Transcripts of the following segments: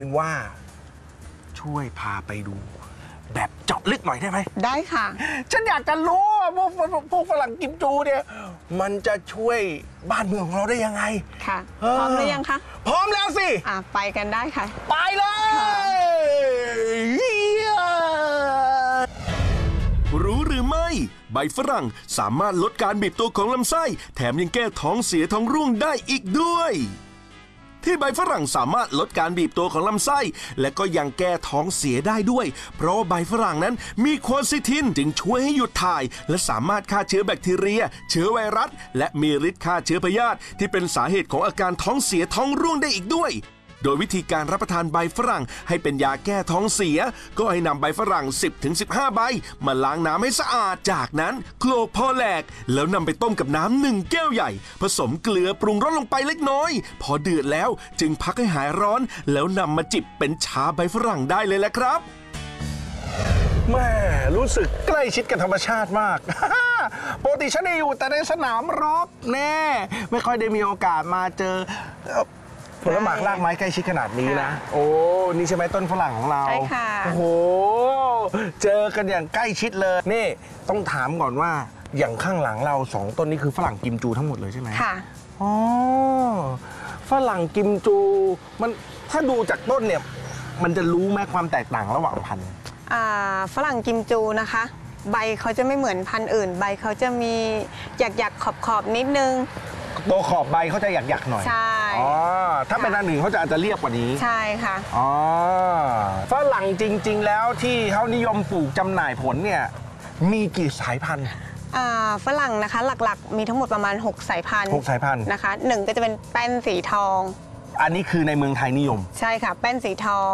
ว่าช่วยพาไปดูแบบเจาะลึกหน่อยได้ไหมได้ค่ะฉันอยากจะรู้ว่าพวกฝรั่งกิมจูเนี่ยมันจะช่วยบ้านเมืองของเราได้ยังไงค่ะพร้อมหรือยังคะพร้อมแล้วสิไปกันได้ค่ะไปเลยรู้หรือไม่ใบฝรั่งสามารถลดการบีบตัวของลำไส้แถมยังแก้ท้องเสียท้องร่วงได้อีกด้วยที่ใบฝรั่งสามารถลดการบีบตัวของลำไส้และก็ยังแก้ท้องเสียได้ด้วยเพราะใบฝรั่งนั้นมีควอร์ซิทินจึงช่วยให้หยุดถ่ายและสามารถฆ่าเชื้อแบคทีเรียเชื้อไวรัสและมีฤทธิ์ฆ่าเชื้อพยาธิที่เป็นสาเหตุของอาการท้องเสียท้องร่วงได้อีกด้วยโดยวิธีการรับประทานใบฝรั่งให้เป็นยาแก้ท้องเสียก็ให้นำใบฝรั่ง 10-15 ใบมาล้างน้ำให้สะอาดจากนั้นโขลกพอแหลกแล้วนำไปต้มกับน้ำ1 แก้วใหญ่ผสมเกลือปรุงรสลงไปเล็กน้อยพอเดือดแล้วจึงพักให้หายร้อนแล้วนำมาจิบเป็นชาใบฝรั่งได้เลยแหละครับแม่รู้สึกใกล้ชิดกับธรรมชาติมาก ปกติฉันได้อยู่แต่ในสนามรบแน่ไม่ค่อยได้มีโอกาสมาเจอผลหมากรากไม้ใกล้ชิดขนาดนี้นะโอ้นี่ใช่ไหมต้นฝรั่งของเราใช่ค่ะโอ้โหเจอกันอย่างใกล้ชิดเลยนี่ต้องถามก่อนว่าอย่างข้างหลังเรา2 ต้นนี้คือฝรั่งกิมจูทั้งหมดเลยใช่ไหมค่ะอ๋อฝรั่งกิมจูมันถ้าดูจากต้นเนี่ยมันจะรู้ไหมความแตกต่างระหว่างพันธุ์ฝรั่งกิมจูนะคะใบเขาจะไม่เหมือนพันธุ์อื่นใบเขาจะมีหยักขอบนิดนึงตัวขอบใบเขาจะหยักหน่อยใช่อ๋อถ้าเป็นอันอื่นเขาจะอาจจะเรียบกว่านี้ใช่ค่ะอ๋อฝรั่งจริงๆแล้วที่เขานิยมปลูกจำหน่ายผลเนี่ยมีกี่สายพันธุ์ฝรั่งนะคะหลักๆมีทั้งหมดประมาณ6 สายพันธุ์ 6 สายพันธุ์นะคะ1ก็จะเป็นแป้นสีทองอันนี้คือในเมืองไทยนิยมใช่ค่ะแป้นสีทอง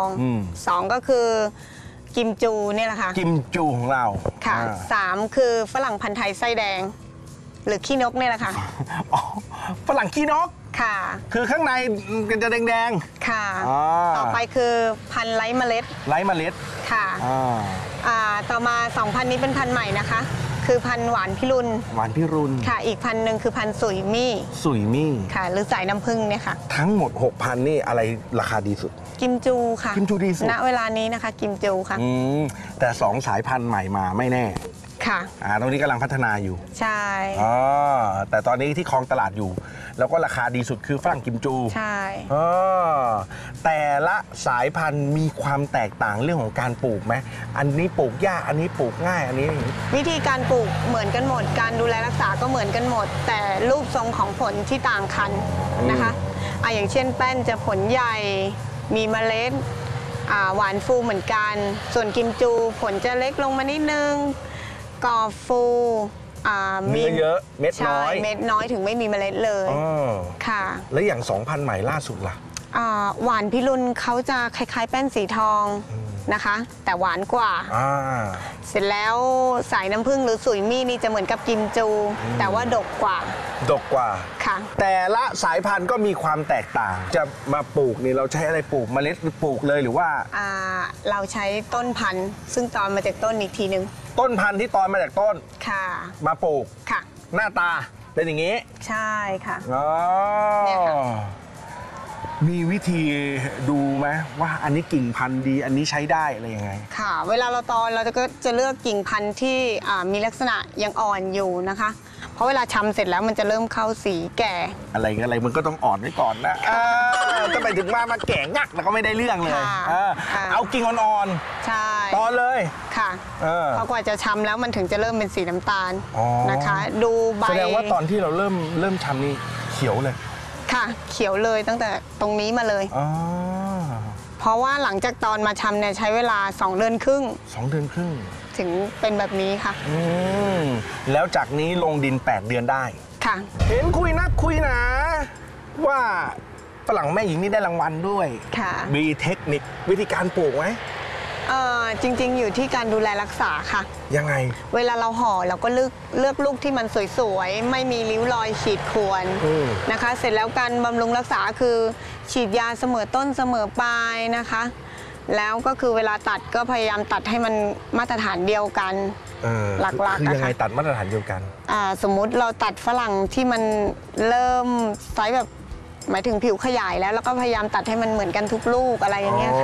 2ก็คือกิมจูเนี่ยแหละค่ะกิมจูของเราค่ะ3คือฝรั่งพันธุ์ไทยไส้แดงหรือขี้นกเนี่ยแหละค่ะฝรั่งขี้นกค่ะคือข้างในมันจะแดงๆค่ะต่อไปคือพันธุ์ไร้เมล็ดค่ะต่อมา2 พันธุ์นี้เป็นพันธุ์ใหม่นะคะคือพันธุ์หวานพิรุณค่ะอีกพันธุ์หนึ่งคือพันธุ์สุยมี่ค่ะหรือสายน้ำผึ้งเนี่ยค่ะทั้งหมด6 พันธุ์นี่อะไรราคาดีสุดกิมจูค่ะกิมจูดีสุดณเวลานี้นะคะกิมจูค่ะแต่2 สายพันธุ์ใหม่มาไม่แน่ค่ะตรงนี้กำลังพัฒนาอยู่ใช่แต่ตอนนี้ที่ครองตลาดอยู่แล้วก็ราคาดีสุดคือฝรั่งกิมจูใช่แต่ละสายพันธุ์มีความแตกต่างเรื่องของการปลูกไหมอันนี้ปลูกยากอันนี้ปลูกง่ายอันนี้วิธีการปลูกเหมือนกันหมดการดูแลรักษาก็เหมือนกันหมดแต่รูปทรงของผลที่ต่างกันนะคะอย่างเช่นแป้นจะผลใหญ่มีเมล็ดหวานฟูเหมือนกันส่วนกิมจูผลจะเล็กลงมานิดนึงกอฟูมีเยอะเม็ดน้อยถึงไม่มีเมล็ดเลยค่ะแล้วอย่าง2,000ใหม่ล่าสุดล่ะหวานพิรุณเขาจะคล้ายๆแป้นสีทองนะคะแต่หวานกว่าเสร็จแล้วสายน้ำผึ้งหรือสุยมี่นี่จะเหมือนกับกิมจูแต่ว่าดกกว่าค่ะแต่ละสายพันธุ์ก็มีความแตกต่างจะมาปลูกนี่เราใช้อะไรปลูกเมล็ดปลูกเลยหรือว่าเราใช้ต้นพันธุ์ซึ่งตอนมาจากต้นอีกทีนึงต้นพันธุ์ที่ตอนมาจากต้นค่ะมาปลูกค่ะหน้าตาเป็นอย่างนี้ใช่ค่ะเนี่ยค่ะมีวิธีดูไหมว่าอันนี้กิ่งพันธุ์ดีอันนี้ใช้ได้อะไรยังไงค่ะเวลาเราตอนเราก็จะเลือกกิ่งพันธุ์ที่มีลักษณะยังอ่อนอยู่นะคะเพราะเวลาชำเสร็จแล้วมันจะเริ่มเข้าสีแก่อะไรมันก็ต้องอ่อนไว้ก่อนนะถ้าไปถึงมาแก่งักแล้วก็ไม่ได้เรื่องเลยเอากิ่งอ่อนใช่ตอนเลยค่ะเพราะกว่าจะชำแล้วมันถึงจะเริ่มเป็นสีน้ำตาลนะคะดูใบแสดงว่าตอนที่เราเริ่มชำนี่เขียวเลยค่ะเขียวเลยตั้งแต่ตรงนี้มาเลยเพราะว่าหลังจากตอนมาชำเนี่ยใช้เวลา2 เดือนครึ่งถึงเป็นแบบนี้ค่ะแล้วจากนี้ลงดิน8 เดือนได้ค่ะเห็นคุยนักคุยหนาว่าฝรั่งแม่หญิงนี่ได้รางวัลด้วยค่ะมีเทคนิควิธีการปลูกไหมจริงๆอยู่ที่การดูแลรักษาค่ะยังไงเวลาเราห่อเราก็เลือกลูกที่มันสวยๆไม่มีริ้วรอยขีดข่วนนะคะเสร็จแล้วการบำรุงรักษาคือฉีดยาเสมอต้นเสมอปลายนะคะแล้วก็คือเวลาตัดก็พยายามตัดให้มันมาตรฐานเดียวกันหลักๆคือยังไงตัดมาตรฐานเดียวกันสมมุติเราตัดฝรั่งที่มันเริ่มไซส์แบบหมายถึงผิวขยายแล้วก็พยายามตัดให้มันเหมือนกันทุกลูกอะไรอย่างเงี้ยค่ะ